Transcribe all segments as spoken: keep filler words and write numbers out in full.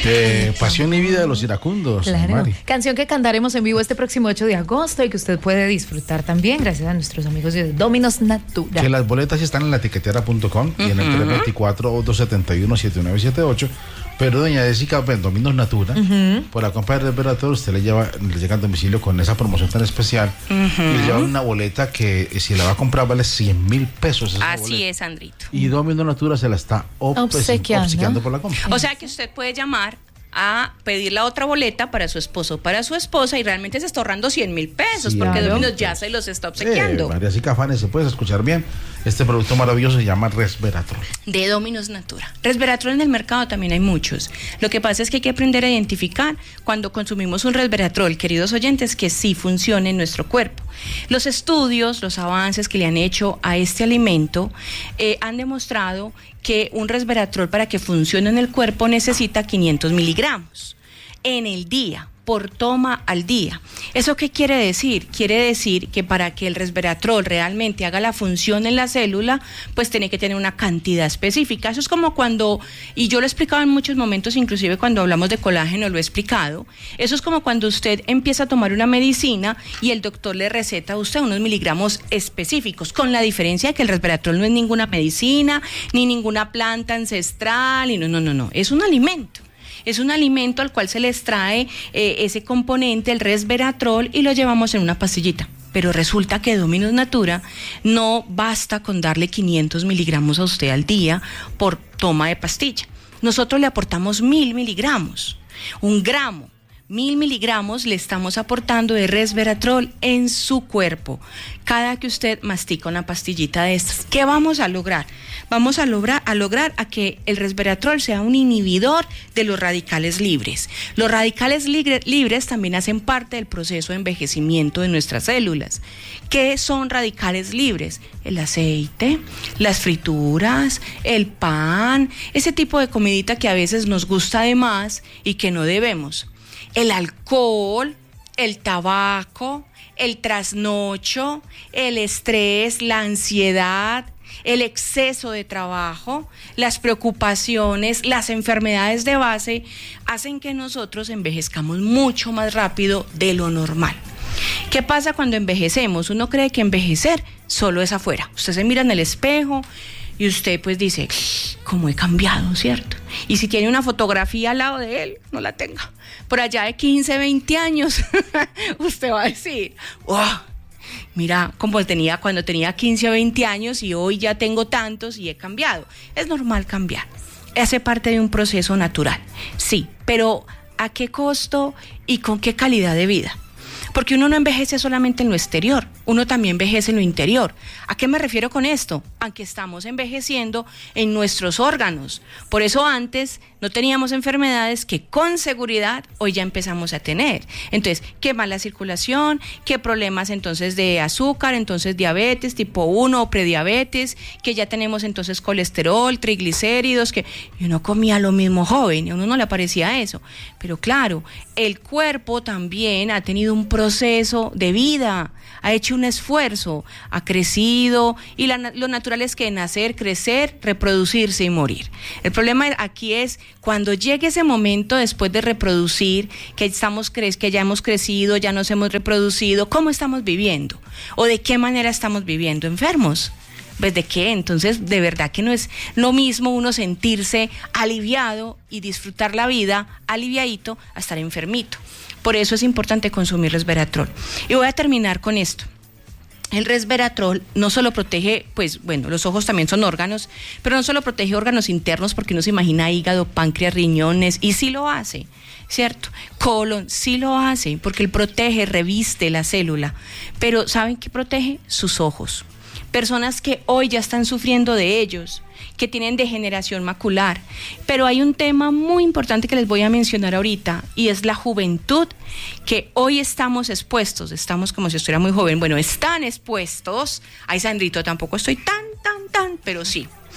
Eh, Pasión y vida de los iracundos. Claro. Mari. Canción que cantaremos en vivo este próximo ocho de agosto y que usted puede disfrutar también gracias a nuestros amigos de Dominos Natura. Que las boletas están en la tiquetera punto com uh-huh. y en el tres dos cuatro, dos siete uno, siete nueve siete ocho. Pero doña Jessica, en Dominos Natura, uh-huh. por la compra de resveratrol, usted le lleva, le llega al domicilio con esa promoción tan especial uh-huh. y le lleva una boleta que si la va a comprar vale cien mil pesos. Así boleta. es, Andrito. Y Dominos Natura se la está obsequiando, obsequiando por la compra. O sea que usted puede llamar a pedir la otra boleta para su esposo o para su esposa y realmente se está ahorrando cien mil pesos sí, porque claro. Dominos ya se los está obsequiando. Eh, María Cicafanes, se puede escuchar bien. Este producto maravilloso se llama Resveratrol. De Dominos Natura. Resveratrol en el mercado también hay muchos. Lo que pasa es que hay que aprender a identificar cuando consumimos un resveratrol, queridos oyentes, que sí funcione en nuestro cuerpo. Los estudios, los avances que le han hecho a este alimento eh, han demostrado que un resveratrol para que funcione en el cuerpo necesita quinientos miligramos en el día, por toma al día. ¿Eso qué quiere decir? Quiere decir que para que el resveratrol realmente haga la función en la célula, pues tiene que tener una cantidad específica. Eso es como cuando, y yo lo he explicado en muchos momentos, inclusive cuando hablamos de colágeno lo he explicado, eso es como cuando usted empieza a tomar una medicina y el doctor le receta a usted unos miligramos específicos, con la diferencia de que el resveratrol no es ninguna medicina, ni ninguna planta ancestral, y no, no, no, no, es un alimento. Es un alimento al cual se le extrae eh, ese componente, el resveratrol, y lo llevamos en una pastillita. Pero resulta que Dominos Natura no basta con darle quinientos miligramos a usted al día por toma de pastilla. Nosotros le aportamos mil miligramos, un gramo. Mil miligramos le estamos aportando de resveratrol en su cuerpo cada que usted mastica una pastillita de estas. ¿Qué vamos a lograr? Vamos a lograr, a lograr a que el resveratrol sea un inhibidor de los radicales libres. Los radicales libre, libres también hacen parte del proceso de envejecimiento de nuestras células. ¿Qué son radicales libres? El aceite, las frituras, el pan, ese tipo de comidita que a veces nos gusta de más y que no debemos. El alcohol, el tabaco, el trasnocho, el estrés, la ansiedad, el exceso de trabajo, las preocupaciones, las enfermedades de base, hacen que nosotros envejezcamos mucho más rápido de lo normal. ¿Qué pasa cuando envejecemos? Uno cree que envejecer solo es afuera. Usted se mira en el espejo y usted pues dice, ¿cómo he cambiado, cierto? Y si tiene una fotografía al lado de él, no la tenga. Por allá de quince, veinte años, usted va a decir, wow, mira cómo tenía cuando tenía quince o veinte años y hoy ya tengo tantos y he cambiado. Es normal cambiar. Hace parte de un proceso natural, sí, pero ¿a qué costo y con qué calidad de vida? Porque uno no envejece solamente en lo exterior, uno también envejece en lo interior. ¿A qué me refiero con esto? A que estamos envejeciendo en nuestros órganos. Por eso antes no teníamos enfermedades que con seguridad hoy ya empezamos a tener. Entonces, qué mala circulación, qué problemas entonces de azúcar, entonces diabetes tipo uno o prediabetes, que ya tenemos entonces colesterol, triglicéridos, que y uno comía lo mismo joven, y a uno no le parecía eso. Pero claro, el cuerpo también ha tenido un proceso de vida, ha hecho un esfuerzo, ha crecido y la, lo natural es que nacer, crecer, reproducirse y morir. El problema aquí es cuando llegue ese momento después de reproducir, que, estamos cre- que ya hemos crecido, ya nos hemos reproducido, ¿cómo estamos viviendo? ¿O de qué manera estamos viviendo? ¿Enfermos? ¿Pues de qué? Entonces, de verdad que no es lo mismo uno sentirse aliviado y disfrutar la vida aliviadito a estar enfermito. Por eso es importante consumir resveratrol. Y voy a terminar con esto. El resveratrol no solo protege, pues bueno, los ojos también son órganos, pero no solo protege órganos internos porque uno se imagina hígado, páncreas, riñones, y sí lo hace, ¿cierto? Colon, sí lo hace, porque él protege, reviste la célula. Pero ¿saben qué protege? Sus ojos. Personas que hoy ya están sufriendo de ellos, que tienen degeneración macular. Pero hay un tema muy importante que les voy a mencionar ahorita, y es la juventud, que hoy estamos expuestos, estamos como si estuviera muy joven, bueno, están expuestos, ay Sandrito, tampoco estoy tan, tan, tan, pero sí,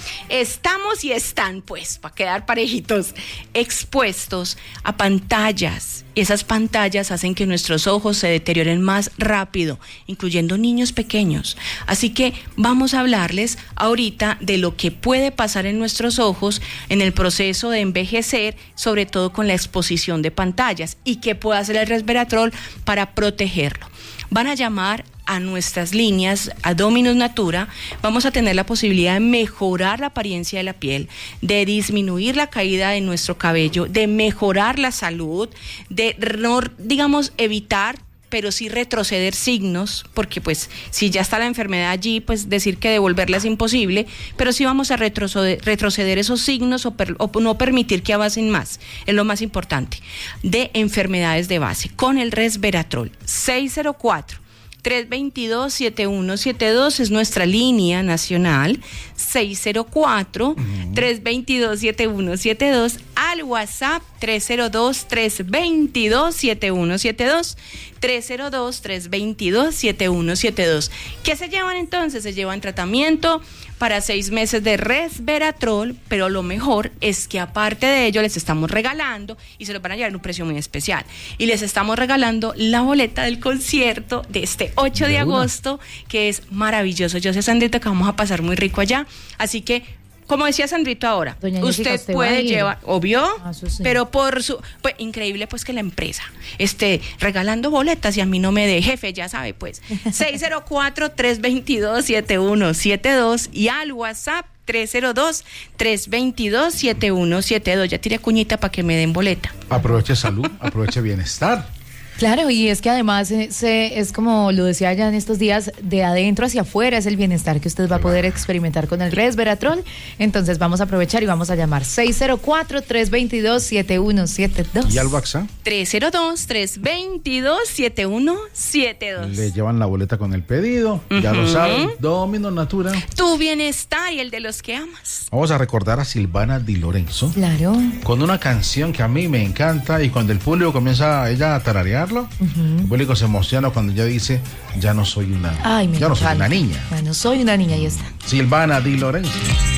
Estamos y están, pues, para quedar parejitos, expuestos a pantallas. Esas pantallas hacen que nuestros ojos se deterioren más rápido, incluyendo niños pequeños. Así que vamos a hablarles ahorita de lo que puede pasar en nuestros ojos en el proceso de envejecer, sobre todo con la exposición de pantallas, y qué puede hacer el resveratrol para protegerlo. Van a llamar a nuestras líneas, a Dominus Natura. Vamos a tener la posibilidad de mejorar la apariencia de la piel, de disminuir la caída de nuestro cabello, de mejorar la salud, de no, digamos, evitar, pero sí retroceder signos, porque pues si ya está la enfermedad allí, pues decir que devolverla es imposible, pero sí vamos a retroceder, retroceder esos signos o, per, o no permitir que avancen más, es lo más importante, de enfermedades de base, con el resveratrol. seis cero cuatro, tres dos dos, siete uno siete dos es nuestra línea nacional, seis cero cuatro, tres dos dos, siete uno siete dos, al WhatsApp tres cero dos, tres dos dos, siete uno siete dos, tres cero dos, tres dos dos, siete uno siete dos. ¿Qué se llevan entonces? Se llevan tratamiento para seis meses de resveratrol, pero lo mejor es que aparte de ello les estamos regalando, y se los van a llevar en un precio muy especial, y les estamos regalando la boleta del concierto de este ocho de agosto, que es maravilloso. Yo sé, Sandrito, que vamos a pasar muy rico allá, así que, como decía Sandrito ahora, Doña usted, Jessica, usted puede llevar, obvio, ah, sí. pero por su, pues increíble pues que la empresa esté regalando boletas y a mí no me dé, jefe, ya sabe pues, seis cero cuatro, tres dos dos, siete uno siete dos y al WhatsApp tres cero dos, tres dos dos, siete uno siete dos. Ya tiré cuñita para que me den boleta. Aproveche salud, aproveche bienestar. Claro, y es que además eh, se, es como lo decía ya en estos días, de adentro hacia afuera es el bienestar que usted va a poder experimentar con el resveratrol. Entonces vamos a aprovechar y vamos a llamar seis cero cuatro, tres dos dos, siete uno siete dos. ¿Y al WhatsApp? tres cero dos, tres dos dos, siete uno siete dos. Le llevan la boleta con el pedido, uh-huh. Ya lo saben, Dominus Natura. Tu bienestar y el de los que amas. Vamos a recordar a Silvana Di Lorenzo. Claro. Con una canción que a mí me encanta, y cuando el público comienza ella a tararear, Uh-huh. el público se emociona cuando ella dice ya no soy una Ay, me ya no soy encanta. una niña. Ya no soy una niña, y está. Silvana Di Lorenzo.